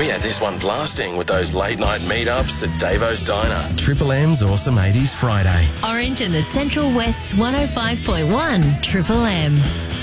yeah, this one blasting with those late night meetups at Davo's Diner. Triple M's Awesome 80s Friday. Orange and the Central West's 105.1 Triple M.